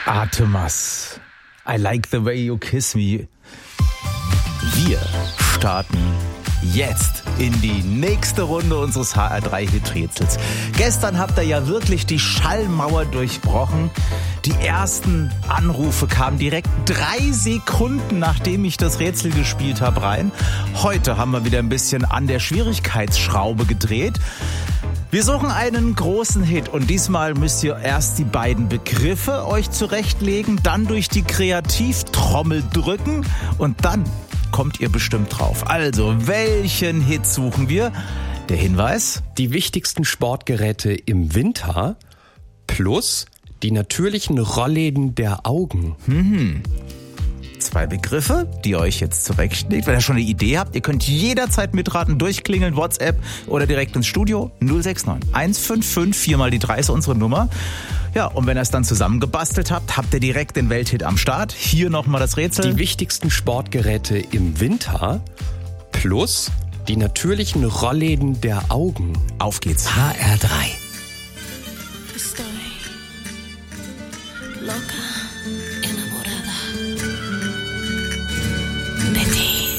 Artemas, I like the way you kiss me. Wir starten jetzt in die nächste Runde unseres HR3-Hit-Rätsels. Gestern habt ihr ja wirklich die Schallmauer durchbrochen. Die ersten Anrufe kamen direkt 3 Sekunden, nachdem ich das Rätsel gespielt habe, rein. Heute haben wir wieder ein bisschen an der Schwierigkeitsschraube gedreht. Wir suchen einen großen Hit und diesmal müsst ihr erst die beiden Begriffe euch zurechtlegen, dann durch die Kreativtrommel drücken und dann kommt ihr bestimmt drauf. Also, welchen Hit suchen wir? Der Hinweis: Die wichtigsten Sportgeräte im Winter plus die natürlichen Rollläden der Augen. 2 Begriffe, die ihr euch jetzt zurechtlegt. Wenn ihr schon eine Idee habt, ihr könnt jederzeit mitraten, durchklingeln, WhatsApp oder direkt ins Studio 069 155 4 mal die 3 ist unsere Nummer. Ja, und wenn ihr es dann zusammengebastelt habt, habt ihr direkt den Welthit am Start. Hier nochmal das Rätsel. Die wichtigsten Sportgeräte im Winter plus die natürlichen Rollläden der Augen. Auf geht's. HR3. Estoy loca.